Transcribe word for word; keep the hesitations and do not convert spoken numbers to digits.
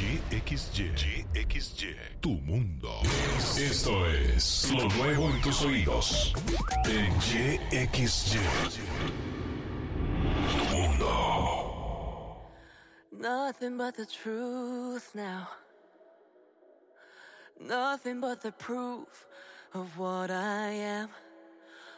Y X Y. Y X Y. Tu mundo. Esto es lo nuevo en tus oídos. En Y X Y. Tu mundo. Nothing but the truth now. Nothing but the proof of what I am.